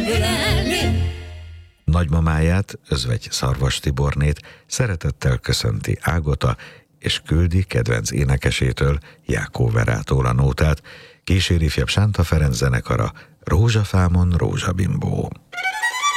ölelni. Nagymamáját, Özvegy Szarvas Tibornét szeretettel köszönti Ágota, és küldi kedvenc énekesétől, Jákó Verától a nótát, kíséri ifjabb Sánta Ferenc zenekara, Rózsafámon rózsabimbó.